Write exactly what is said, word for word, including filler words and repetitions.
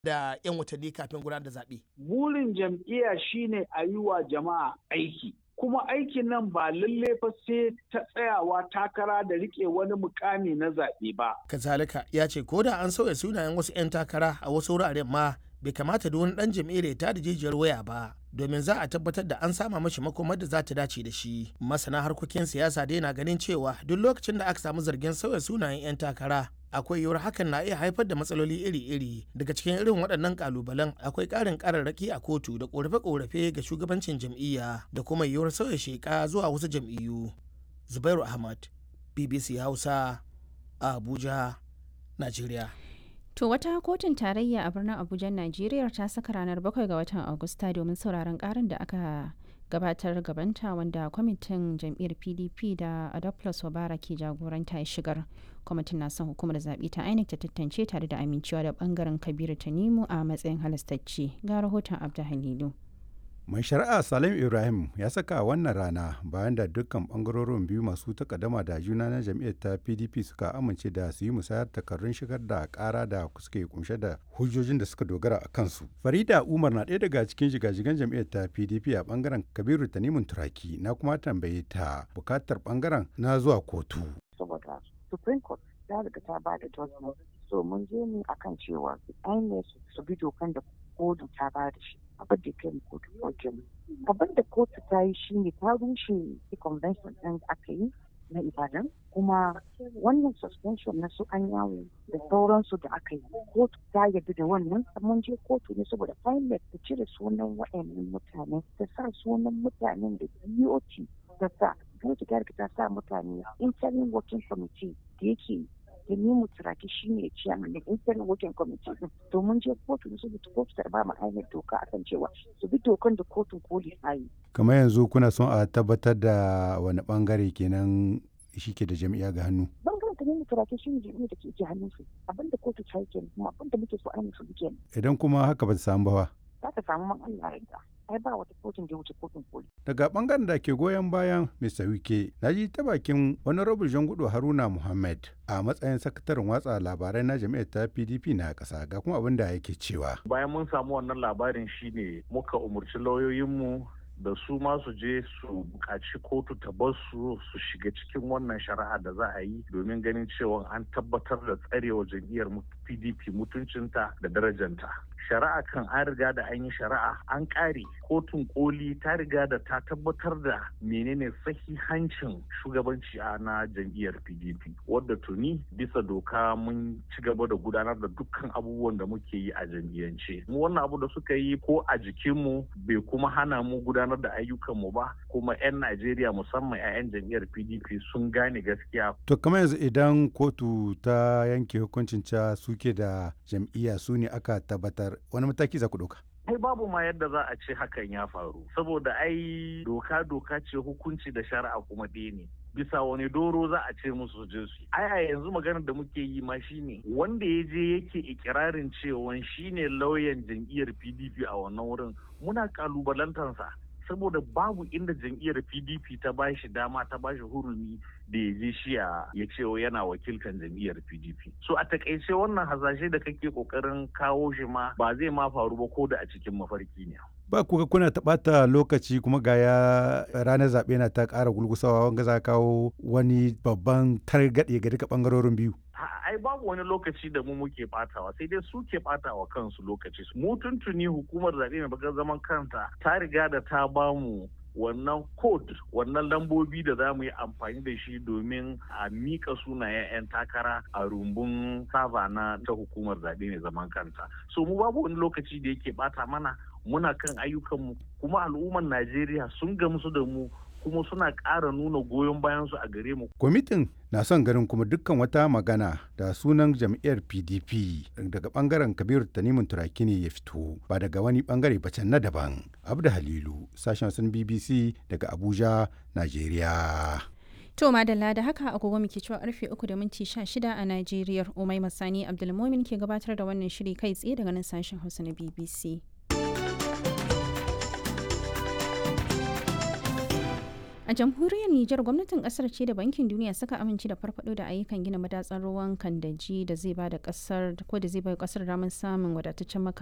da 'yan watanni kafin gudanar da zaɓe. Burin jam'iyya shine a yi wa jama'a aiki. Kuma aikin nan ba lalle fa sai ta tsayawa takara da rike wani mukami na zaɓe ba. Kazalika ya ce ko da an sauya sunayen wasu 'yan takara a wasu wuraren ma bai kamata da wani ɗan jam'iyyar ya tada jijiyar waya ba domin za a tabbatar da an sama mashi makomar da za ta dace da shi. Masana harkokin siyasa dai na ganin cewa duk lokacin da aka samu zargin sauya sunayen 'yan takara akwai yiwuwar hakan na iya haifar da matsaloli iri-iri. Daga cikin irin waɗannan kalubalen akwai ƙarin ƙararraki a kotu da ƙorafe-ƙorafe ga shugabancin jam'iyya da kuma yiwuwar sauya sheƙa zuwa wasu jam'iyyu. Zubairu Ahmad, B B C Hausa, Abuja, Najeriya. To wata kotun tarayya a birnin Abuja, Najeriya ta saka ranar bakwai ga watan Agusta domin sauraron ƙarin da aka gabatar gabanta wanda kwamitin jam'iyyar P D P da Adolphus Wabara ke jagoranta ya shigar. Kwamitin na son hukumar zaɓe ta I N E C ta tantance tare da amincewa da bangaren Kabiru Tanimu a matsayin halastacce. Ga rahoton Abda Halilu. Mai shari'a Salim Ibrahim ya saka wannan rana bayan da dukkan bangarorin biyu masu takaddama da juna na jam'iyyar ta P D P suka amince da su yi musayar takardun shigar da kara da suke kunshe da hujjojin da suka dogara a kansu. Farida Umar na ɗaya daga cikin jigajigan jam'iyyar ta P D P a bangaren Kabiru Tanimun Turaki, na kuma tambaye ta bukatar bangaren na zuwa kotu. Saboda Supreme Court ta riga ta ba da judgment, so mun je ne akan cewa I N E C su bi dokan da kotu ta ba da shi. Abin da kai kotu wajen abin da kotu ta yi shi ne ta rushe convention ɗin da aka yi na Ibadan, kuma wannan suspension na su an yawo da sauransu da aka yi kotu ta yarda da wannan. Mun je kotu ne saboda I N E C ta cire sunan waɗannan mutane ta sa sunan mutanen da D O T ta sa ta ta sa mutane interim working committee da yake da ni mutaraki shi ne chairman da interim working committee din. To mun je kotu ne saboda kotu ta ba mu ainihin doka akan cewa su bi dokan da kotun koli ta yi. Kamar yanzu kuna son a tabbatar da wani bangare kenan shi ke da jami'a ga hannu? Bangaren ta ne mutaraki shi ne jami'a da ke ke hannun su. Abin da kotu ta yi kenan kuma abin da muke so ainihin su bi kenan. Idan kuma haka ba ta samu ba. Za ta samu man Allah ya ai ba wata kotun da wuce kotun koli. Daga bangaren da ke goyon bayan Mister Wike, na ji ta bakin wani rabin Jangudu Haruna Muhammad a matsayin sakataren watsa labarai na jami'ar ta P D P na ƙasa, ga kuma abin da yake cewa. Bayan mun samu wannan labarin shine muka umurci lauyoyinmu da su ma su je su buƙaci kotu ta bar su su shiga cikin wannan shari'a da za a yi domin ganin cewa an tabbatar da tsarewa jam'iyyar P D P mutuncinta da darajanta. Shari'a kan an riga da an yi shari'a an ƙare, kotun koli ta riga da ta tabbatar da menene sahihancin shugabanci a na jam'iyyar P D P, wadda tuni bisa doka mun ci gaba da gudanar da dukkan abubuwan da muke yi a jam'iyyance. Mu wannan abu da suka yi ko a jikinmu bai kuma hana mu gudanar da ayyukanmu ba, kuma 'yan Najeriya musamman 'ya'yan jam'iyyar P D P sun gane gaskiya. To kamar yanzu idan kotu ta yanke hukuncin cewa suke da jam'iyya su ne aka tabbatar, wani mataki za ku ɗauka? Ai babu ma yadda za a ce hakan ya faru, saboda ai doka doka ce, hukunci da shari'a kuma ɗaya ne. Bisa wani doro za a ce musu je su. Ai a yanzu maganar da muke yi ma shine wanda ya je yake ikirarin cewa shine lauyan jam'iyyar P D P a wannan wurin, muna kalubalantarsa. Saboda babu inda jam'iyyar P D P ta ba shi dama ta ba shi hurumi da ya je shi ya ce yana wakilkan jam'iyyar P D P. So a takaice wannan hasashe da kake kokarin kawo shi ma ba zai ma faru ba ko da a cikin mafarki ne. Ba kuka kuna taɓata lokaci kuma ga ya ranar zaɓe na ta ƙara gulgusawa wanga za kawo wani babban targaɗe ga duka ɓangarorin biyu. Ai babu wani lokaci da mu muke batawa, sai dai su ke batawa kansu lokaci. Mu tuntuni hukumar zaɓe mai bakar zaman kanta ta riga da ta bamu wannan code, wannan lambobi da za mu yi amfani da shi domin a mika sunayen 'yan takara a rumbun sava na ta hukumar zaɓe mai zaman kanta. So mu babu wani lokaci da yake bata mana, muna kan ayyukanmu, kuma al'ummar Najeriya sun gamsu da mu kuma suna ƙara nuna goyon bayansu a gare mu. Kwamitin na son ganin kuma dukkan wata magana da sunan jam'iyyar P D P daga bangaren Kabiru Tanimun Turaki ne ya fito, ba daga wani bangare ba can na daban. Abda Halilu, sashen sun B B C daga Abuja, Najeriya. To madalla da haka agogo muke cewa karfe uku da minti sha shida a Najeriya. Umai Masani Abdulmumin ke gabatar da wannan shiri kai tsaye daga nan sashen Hausa na B B C. A A jamhuriyar Nijar gwamnatin kasar ce da bankin duniya suka amince da farfado da ayyukan gina madatsar ruwan Kandaji da zai ba da kasar ko da zai bai kasar damar samun wadataccen